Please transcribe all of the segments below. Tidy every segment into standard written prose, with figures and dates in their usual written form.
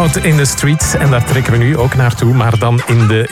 Out in the Streets. En daar trekken we nu ook naartoe, maar dan in de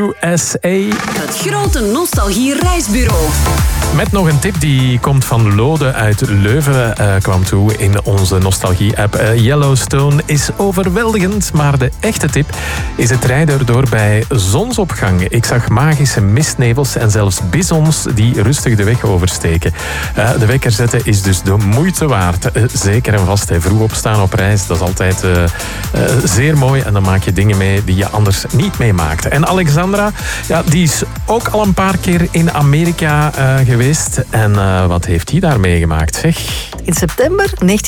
USA. Het grote nostalgie-reisbureau. Met nog een tip die komt van Lode uit Leuven. Kwam toe in onze nostalgie-app. Yellowstone is overweldigend, maar de echte tip is het rijden door bij zonsopgang. Ik zag magische mistnevels en zelfs bisons die rustig de weg oversteken. De wekker zetten is dus de moeite waard. Zeker en vast vroeg opstaan op reis, dat is altijd zeer mooi. En dan maak je dingen mee die je anders niet meemaakt. En Alexandra, ja, die is ook al een paar keer in Amerika geweest. En wat heeft hij daar meegemaakt, zeg? In september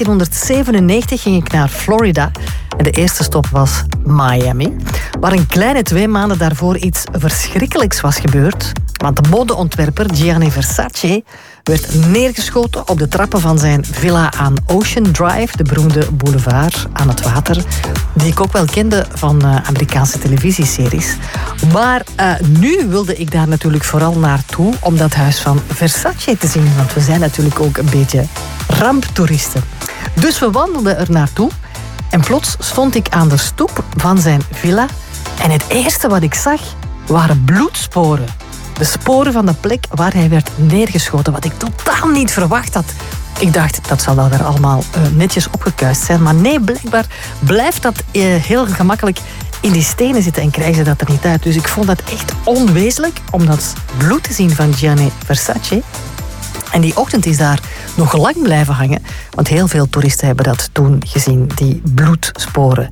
1997 ging ik naar Florida. En de eerste stop was Miami. Waar een kleine 2 maanden daarvoor iets verschrikkelijks was gebeurd. Want de modeontwerper Gianni Versace werd neergeschoten op de trappen van zijn villa aan Ocean Drive, de beroemde boulevard aan het water, die ik ook wel kende van Amerikaanse televisieseries. Maar nu wilde ik daar natuurlijk vooral naartoe om dat huis van Versace te zien, want we zijn natuurlijk ook een beetje ramptoeristen. Dus we wandelden er naartoe en plots stond ik aan de stoep van zijn villa en het eerste wat ik zag waren bloedsporen. De sporen van de plek waar hij werd neergeschoten, wat ik totaal niet verwacht had. Ik dacht, dat zal wel weer allemaal netjes opgekuist zijn. Maar nee, blijkbaar blijft dat heel gemakkelijk in die stenen zitten en krijgen ze dat er niet uit. Dus ik vond dat echt onwezenlijk om dat bloed te zien van Gianni Versace. En die ochtend is daar nog lang blijven hangen. Want heel veel toeristen hebben dat toen gezien, die bloedsporen.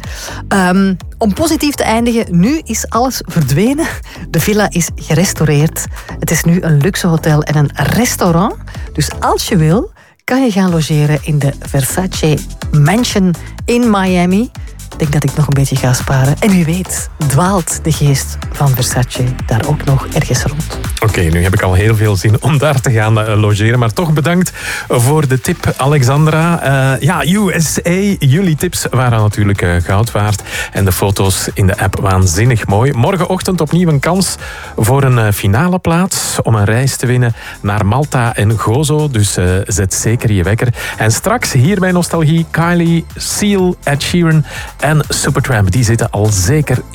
Om positief te eindigen, nu is alles verdwenen. De villa is gerestaureerd. Het is nu een luxe hotel en een restaurant. Dus als je wil, kan je gaan logeren in de Versace Mansion in Miami. Ik denk dat ik nog een beetje ga sparen. En wie weet, dwaalt de geest van Versace daar ook nog ergens rond. Oké, nu heb ik al heel veel zin om daar te gaan logeren. Maar toch bedankt voor de tip, Alexandra. Ja, USA, jullie tips waren natuurlijk goud waard. En de foto's in de app waanzinnig mooi. Morgenochtend opnieuw een kans voor een finale plaats om een reis te winnen naar Malta en Gozo. Dus zet zeker je wekker. En straks hier bij Nostalgie, Kylie, Seal, Ed Sheeran en Supertramp. Die zitten al zeker